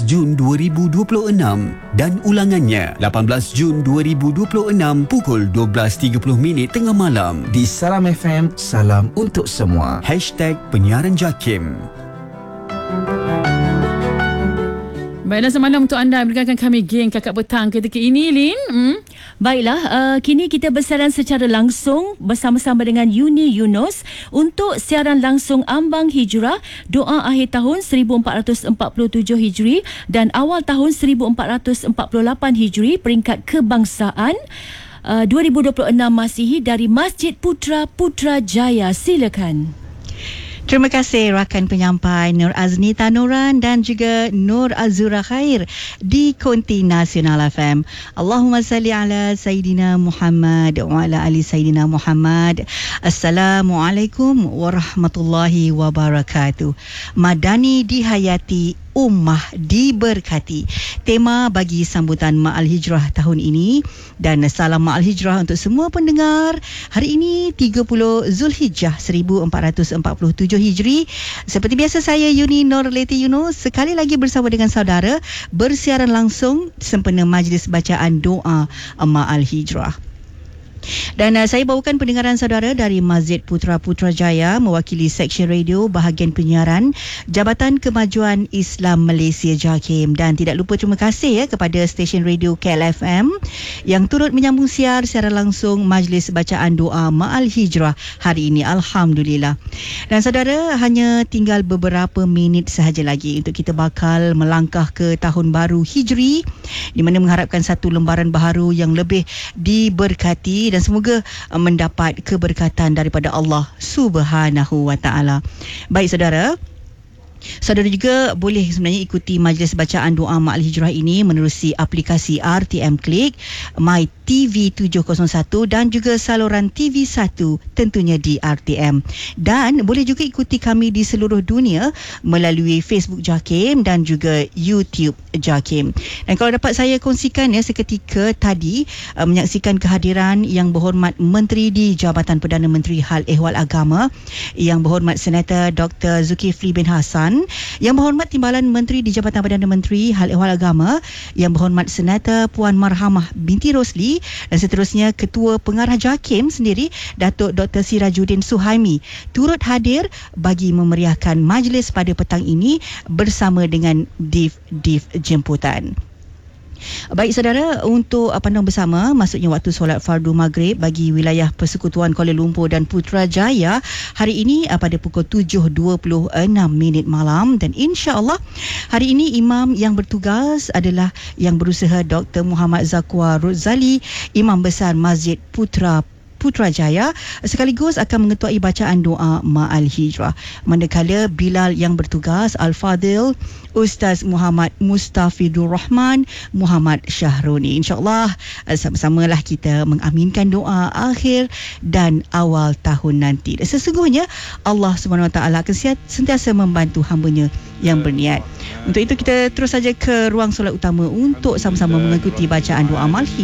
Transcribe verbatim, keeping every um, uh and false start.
Jun dua ribu dua puluh enam dan ulangannya lapan belas Jun dua ribu dua puluh enam pukul dua belas tiga puluh minit tengah malam di Salam F M. Salam untuk semua. Hashtag Penyiaran Jakim. Baiklah, semalam untuk anda mendengarkan kami geng Kakak Petang ketika ini, Lin. Hmm? Baiklah, uh, kini kita bersiaran secara langsung bersama-sama dengan Yuni Yunus untuk siaran langsung Ambang Hijrah, doa akhir tahun seribu empat ratus empat puluh tujuh Hijri dan awal tahun seribu empat ratus empat puluh lapan Hijri, peringkat kebangsaan uh, dua ribu dua puluh enam Masihi dari Masjid Putra Putrajaya. Silakan. Terima kasih rakan penyampai Nur Azni Tanuran dan juga Nur Azura Khair di Konti Nasional F M. Allahumma salli ala Sayyidina Muhammad wa ala ali Sayyidina Muhammad. Assalamualaikum warahmatullahi wabarakatuh. Madani dihayati, ummah diberkati. Tema bagi sambutan Ma'al Hijrah tahun ini, dan salam Ma'al Hijrah untuk semua pendengar. Hari ini tiga puluh Zulhijjah seribu empat ratus empat puluh tujuh Hijri. Seperti biasa, saya Yuni Nurleti Yunus sekali lagi bersama dengan saudara bersiaran langsung sempena majlis bacaan doa Ma'al Hijrah. Dan uh, saya bawakan pendengaran saudara dari Masjid Putra Putrajaya mewakili Seksyen Radio bahagian penyiaran Jabatan Kemajuan Islam Malaysia Jakim. Dan tidak lupa terima kasih ya kepada stesen radio K L F M yang turut menyambung siar secara langsung majlis bacaan doa Ma'al Hijrah hari ini. Alhamdulillah. Dan saudara, hanya tinggal beberapa minit sahaja lagi untuk kita bakal melangkah ke tahun baru Hijri, di mana mengharapkan satu lembaran baharu yang lebih diberkati dan semoga uh, mendapat keberkatan daripada Allah Subhanahu wa taala. Baik saudara, saudara juga boleh sebenarnya ikuti majlis bacaan doa Ma'al Hijrah ini menerusi aplikasi R T M Click, My T V tujuh kosong satu dan juga saluran T V satu tentunya di R T M. Dan boleh juga ikuti kami di seluruh dunia melalui Facebook Jakim dan juga YouTube Jakim. Dan kalau dapat saya kongsikan ya, seketika tadi uh, menyaksikan kehadiran Yang Berhormat Menteri di Jabatan Perdana Menteri Hal Ehwal Agama, Yang Berhormat Senator Doktor Zulkifli bin Hassan, Yang Berhormat Timbalan Menteri di Jabatan Perdana Menteri Hal Ehwal Agama, Yang Berhormat Senator Puan Marhamah binti Rosli, dan seterusnya Ketua Pengarah Jakim sendiri Datuk Doktor Sirajuddin Suhaimi turut hadir bagi memeriahkan majlis pada petang ini bersama dengan div-div jemputan. Baik saudara, untuk pandang bersama maksudnya waktu solat fardu maghrib bagi wilayah Persekutuan Kuala Lumpur dan Putrajaya hari ini pada pukul tujuh dua puluh enam minit malam. Dan insya-Allah hari ini imam yang bertugas adalah Yang Berusaha Doktor Muhammad Zakwa Rozali, Imam Besar Masjid Putra Putrajaya, sekaligus akan mengetuai bacaan doa Ma'al Hijrah. Manakala Bilal yang bertugas Al-Fadil Ustaz Muhammad Mustafidur Rahman Muhammad Syahroni. InsyaAllah sama-samalah kita mengaminkan doa akhir dan awal tahun nanti. Dan sesungguhnya Allah Subhanahu Wa Taala akan sentiasa membantu hamba-Nya yang berniat. Untuk itu kita terus saja ke ruang solat utama untuk sama-sama mengikuti bacaan doa Ma'al Hijrah.